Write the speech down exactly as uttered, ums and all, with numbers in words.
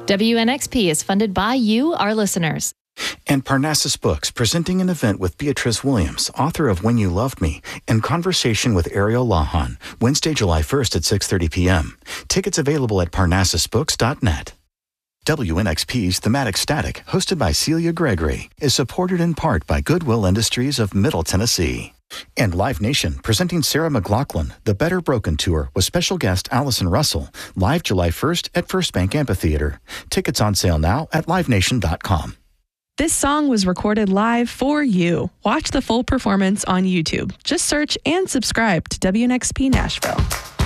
W N X P is funded by you, our listeners. And Parnassus Books, presenting an event with Beatrice Williams, author of When You Loved Me, in conversation with Ariel Lahan, Wednesday, July first at six thirty p.m. Tickets available at parnassus books dot net. W N X P's Thematic Static, hosted by Celia Gregory, is supported in part by Goodwill Industries of Middle Tennessee. And Live Nation, presenting Sarah McLachlan, The Better Broken Tour, with special guest Allison Russell, live July first at First Bank Amphitheater. Tickets on sale now at live nation dot com. This song was recorded live for you. Watch the full performance on YouTube. Just search and subscribe to W N X P Nashville.